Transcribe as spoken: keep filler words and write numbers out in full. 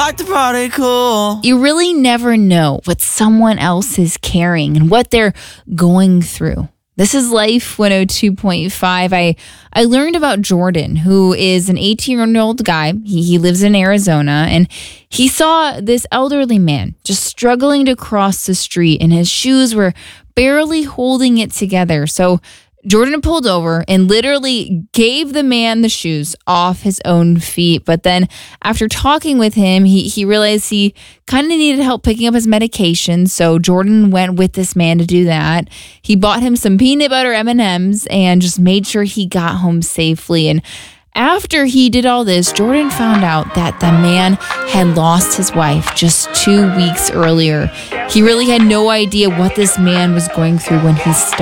like to party cool. You really never know what someone else is carrying and what they're going through. This is Life one oh two point five. I, I learned about Jordan, who is an eighteen-year-old guy. He, he lives in Arizona, and he saw this elderly man just struggling to cross the street, and his shoes were barely holding it together. So Jordan pulled over and literally gave the man the shoes off his own feet. But then after talking with him, he, he realized he kind of needed help picking up his medication. So Jordan went with this man to do that. He bought him some peanut butter M and M's and just made sure he got home safely. And after he did all this, Jordan found out that the man had lost his wife just two weeks earlier. He really had no idea what this man was going through when he started.